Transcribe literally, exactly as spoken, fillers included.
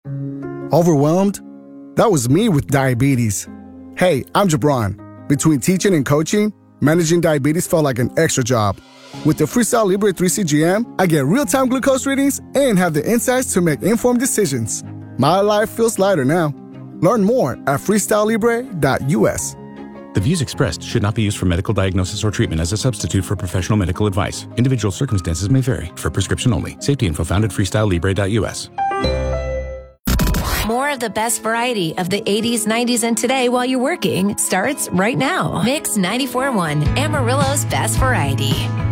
Overwhelmed? That was me with diabetes. Hey, I'm Jabron. Between teaching and coaching, managing diabetes felt like an extra job. With the Freestyle Libre three C G M, I get real-time glucose readings and have the insights to make informed decisions. My life feels lighter now. Learn more at freestyle libre dot u s. The views expressed should not be used for medical diagnosis or treatment as a substitute for professional medical advice. Individual circumstances may vary. For prescription only. Safety info found at freestyle libre dot u s. More of the best variety of the eighties, nineties, and today while you're working starts right now. Mix ninety-four point one, Amarillo's best variety.